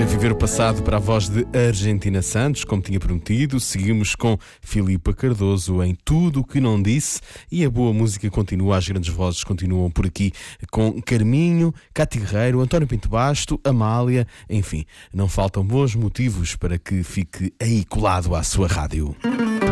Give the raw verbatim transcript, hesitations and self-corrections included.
Reviver o passado para a voz de Argentina Santos, como tinha prometido. Seguimos com Filipa Cardoso em Tudo o que Não Disse, e a boa música continua, as grandes vozes continuam por aqui com Carminho, Cátia Guerreiro, António Pinto Basto, Amália, enfim, não faltam bons motivos para que fique aí colado à sua rádio.